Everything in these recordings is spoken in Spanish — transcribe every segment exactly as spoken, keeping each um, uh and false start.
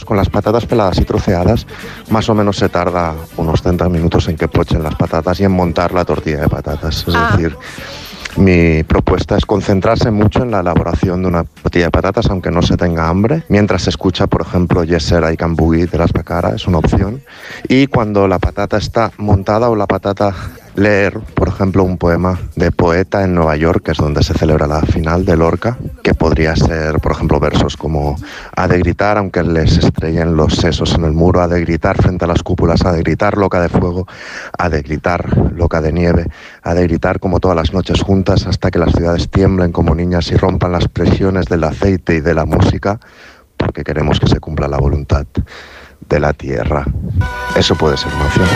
con las patatas peladas y troceadas, más o menos se tarda unos treinta minutos en que pochen las patatas y en montar la tortilla de patatas. Es Ah. decir, mi propuesta es concentrarse mucho en la elaboración de una tortilla de patatas, aunque no se tenga hambre, mientras se escucha, por ejemplo, Yeser I Can Boogie de Las Bacara, es una opción. Y cuando la patata está montada o la patata, leer, por ejemplo, un poema de Poeta en Nueva York, que es donde se celebra la final de Lorca, que podría ser, por ejemplo, versos como: ha de gritar aunque les estrellen los sesos en el muro, ha de gritar frente a las cúpulas, ha de gritar loca de fuego, ha de gritar loca de nieve, ha de gritar como todas las noches juntas hasta que las ciudades tiemblen como niñas y rompan las presiones del aceite y de la música, porque queremos que se cumpla la voluntad de la tierra. Eso puede ser una opción.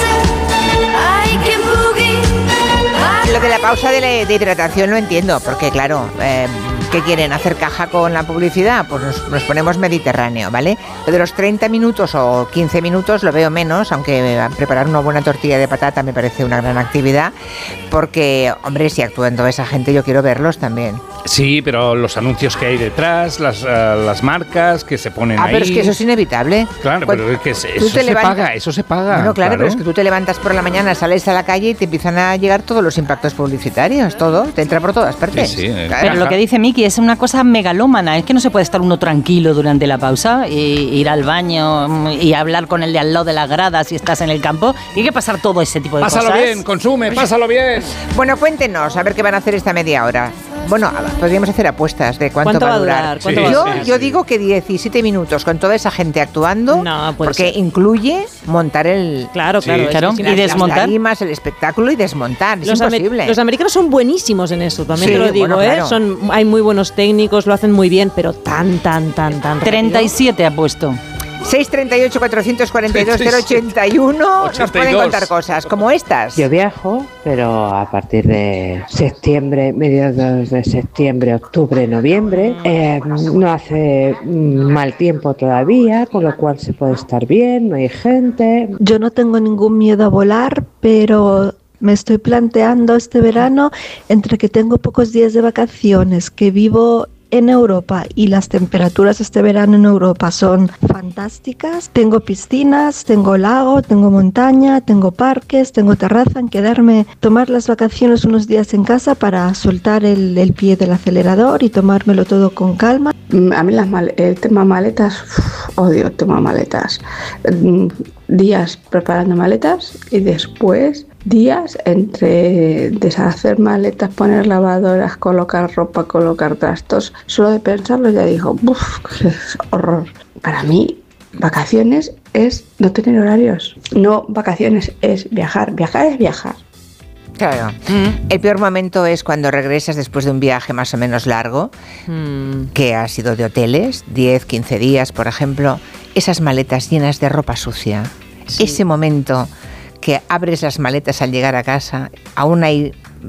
Lo de la pausa de, la, de hidratación lo entiendo, porque claro, eh, ¿qué quieren? ¿Hacer caja con la publicidad? Pues nos, nos ponemos mediterráneo, ¿vale? Lo de los treinta minutos o quince minutos lo veo menos, aunque preparar una buena tortilla de patata me parece una gran actividad, porque, hombre, si actúan toda esa gente yo quiero verlos también. Sí, pero los anuncios que hay detrás, las, uh, las marcas que se ponen ah, ahí... Ah, pero es que eso es inevitable. Claro, Cuando pero es que se, eso se levantas... paga, eso se paga. Bueno, claro, claro, pero es que tú te levantas por la mañana, sales a la calle y te empiezan a llegar todos los impactos publicitarios, todo, te entra por todas partes. Sí, sí, claro. Pero lo que dice Miki es una cosa megalómana, es que no se puede estar uno tranquilo durante la pausa, y ir al baño y hablar con el de al lado de la grada si estás en el campo, y hay que pasar todo ese tipo de pásalo cosas. bien, consume, pásalo bien. Bueno, cuéntenos, a ver qué van a hacer esta media hora. Bueno, podríamos hacer apuestas de cuánto, ¿Cuánto va a durar. ¿Cuánto Sí, va a yo durar? sí, yo sí. digo que diecisiete minutos con toda esa gente actuando, No, puede porque ser. incluye montar el... Claro, Sí. claro. es Claro, que si y las- desmontar. Las tarimas, el espectáculo y desmontar, es Los, amer- imposible. los americanos son buenísimos en eso, también Sí, te lo digo, bueno, ¿eh? claro. Son, hay muy buenos técnicos, lo hacen muy bien, pero tan, tan, tan, tan rápido. treinta y siete ha puesto. seis treinta y ocho, cuatrocientos cuarenta y dos, cero ochenta y uno nos ochenta y pueden dos. contar cosas como estas. Yo viajo, pero a partir de septiembre, mediados de septiembre, octubre, noviembre, eh, no hace mm, mal tiempo todavía, con lo cual se puede estar bien, no hay gente. Yo no tengo ningún miedo a volar, pero me estoy planteando este verano, entre que tengo pocos días de vacaciones, que vivo en Europa y las temperaturas este verano en Europa son fantásticas. Tengo piscinas, tengo lago, tengo montaña, tengo parques, tengo terraza, en quedarme, tomar las vacaciones unos días en casa para soltar el, el pie del acelerador y tomármelo todo con calma. Mm, A mí las mal- el tema maletas, uf, odio el tema maletas. Mm, Días preparando maletas y después días entre deshacer maletas, poner lavadoras, colocar ropa, colocar trastos. Solo de pensarlo ya digo, uff, qué horror. Para mí, vacaciones es no tener horarios. No vacaciones es viajar. Viajar es viajar. Claro. El peor momento es cuando regresas después de un viaje más o menos largo, Mm. que ha sido de hoteles, diez, quince días, por ejemplo, esas maletas llenas de ropa sucia. Sí. Ese momento que abres las maletas al llegar a casa, aún hay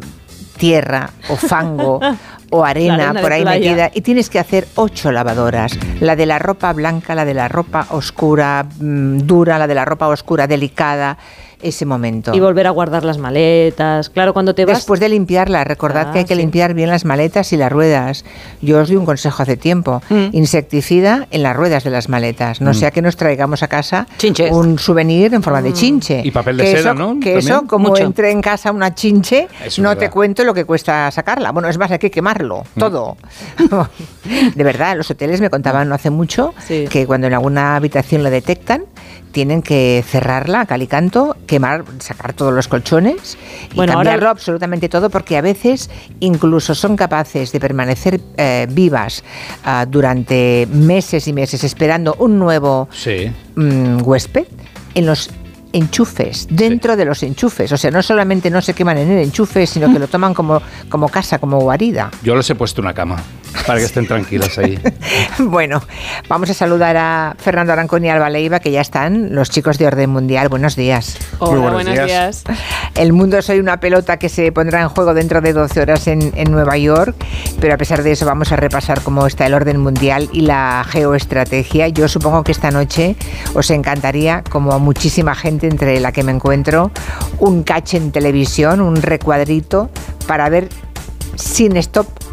tierra o fango o arena, La arena por de ahí playa. metida, y tienes que hacer ocho lavadoras. La de la ropa blanca, la de la ropa oscura, mmm, dura, la de la ropa oscura, delicada. Ese momento. Y volver a guardar las maletas. Claro, cuando te vas... Después de limpiarlas, recordad Ah, que hay que sí. limpiar bien las maletas y las ruedas. Yo os di un consejo hace tiempo. Mm. Insecticida en las ruedas de las maletas. No sea que nos traigamos a casa Chinches. un souvenir en forma de chinche. Y papel de que seda, eso, ¿no? Que También. eso, como Mucho. entre en casa una chinche, Es no verdad. te cuento lo que cuesta sacarla. Bueno, es más, hay que quemarlo, todo. De verdad, los hoteles me contaban no hace mucho Sí. que cuando en alguna habitación lo detectan, tienen que cerrarla a cal y canto, quemar, sacar todos los colchones y Bueno, ahora- cambiarlo absolutamente todo, porque a veces incluso son capaces de permanecer eh, vivas ah, durante meses y meses esperando un nuevo Sí. mm, huésped en los enchufes, dentro de los enchufes. O sea, no solamente no se queman en el enchufe, sino que lo toman como, como casa, como guarida. Yo les he puesto una cama para que estén tranquilas ahí. Bueno, vamos a saludar a Fernando Arancón y Alba Leiva, que ya están, los chicos de Orden Mundial. Buenos días. Hola, buenos buenos días. días. El mundo soy una pelota que se pondrá en juego dentro de doce horas en, en Nueva York, pero a pesar de eso vamos a repasar cómo está el orden mundial y la geoestrategia. Yo supongo que esta noche os encantaría, como a muchísima gente entre la que me encuentro, un catch en televisión, un recuadrito para ver sin stop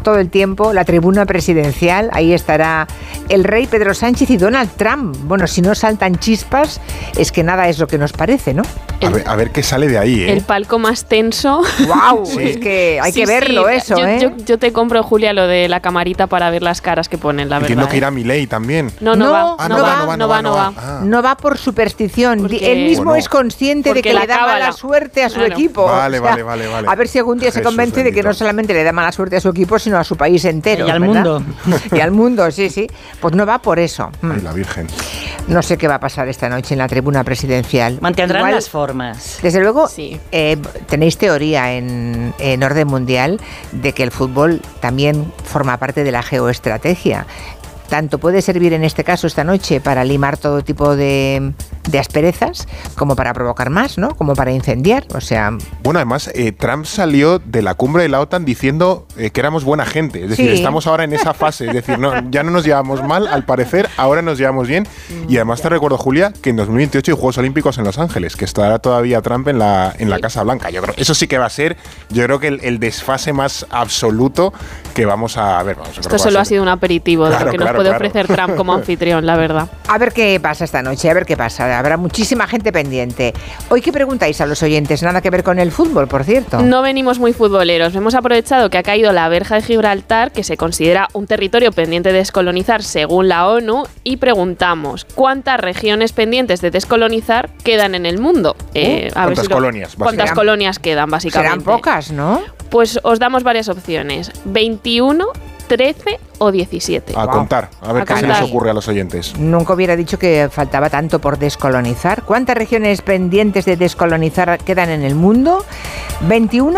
todo el tiempo la tribuna presidencial. Ahí estará el rey Pedro Sánchez y Donald Trump. Bueno, si no saltan chispas, es que nada es lo que nos parece, ¿no? A ver, a ver qué sale de ahí, ¿eh? El palco más tenso. ¡Wow! Sí. Es que hay sí, que verlo sí. eso, yo, ¿eh? Yo, yo te compro, Julia, lo de la camarita para ver las caras que ponen, la Entiendo verdad. que ¿eh? irá Milei también. No, no, no, va, ah, no, no, va, va, no va, no va. Ah. No va por superstición. Porque, Él mismo bueno, es consciente de que le da cábala. mala suerte a su Claro. equipo. Vale, o sea, vale, vale, vale. A ver si algún día Jesús se convence bendito. de que no solamente le da mala suerte a su equipo, sino a su país entero. Y al ¿verdad? mundo. Y al mundo, sí, sí. Pues no va por eso. Ay, la Virgen. No sé qué va a pasar esta noche en la tribuna presidencial. Mantendrán Igual, las formas. Desde luego, Sí. eh, tenéis teoría en, en orden mundial de que el fútbol también forma parte de la geoestrategia. Tanto puede servir en este caso esta noche para limar todo tipo de, de asperezas, como para provocar más, ¿no? Como para incendiar, o sea... Bueno, además, eh, Trump salió de la cumbre de la OTAN diciendo eh, que éramos buena gente. Es decir, Sí. estamos ahora en esa fase. Es decir, no, ya no nos llevamos mal, al parecer, ahora nos llevamos bien. Y además te recuerdo, Julia, que en dos mil veintiocho hay Juegos Olímpicos en Los Ángeles, que estará todavía Trump en la, en la Casa Blanca. Yo creo, eso sí que va a ser, yo creo que el, el desfase más absoluto que vamos a ver. Vamos, Esto solo ha sido un aperitivo Claro, de lo que claro, nos puede claro. ofrecer Trump como anfitrión, la verdad. A ver qué pasa esta noche, a ver qué pasa. Habrá muchísima gente pendiente. Hoy, ¿qué preguntáis a los oyentes? Nada que ver con el fútbol, por cierto. No venimos muy futboleros. Hemos aprovechado que ha caído la verja de Gibraltar, que se considera un territorio pendiente de descolonizar según la ONU, y preguntamos ¿cuántas regiones pendientes de descolonizar quedan en el mundo? Eh, a ver ¿Cuántas si lo- colonias, ¿Cuántas básicamente? colonias quedan, básicamente? Serán pocas, ¿no? Pues os damos varias opciones. veintiuno, trece o diecisiete. A Wow. contar, a ver A qué se contar. les ocurre a los oyentes. Nunca hubiera dicho que faltaba tanto por descolonizar. ¿Cuántas regiones pendientes de descolonizar quedan en el mundo? ¿veintiuno,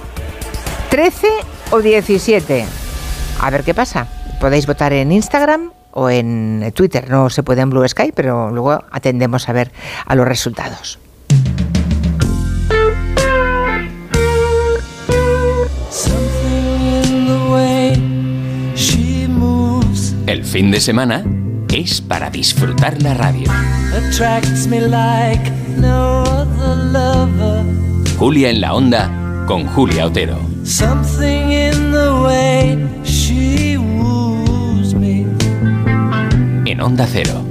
trece o diecisiete? A ver qué pasa. Podéis votar en Instagram o en Twitter. No se puede en Blue Sky, pero luego atendemos a ver a los resultados. El fin de semana es para disfrutar la radio. Julia en la Onda con Julia Otero. En Onda Cero.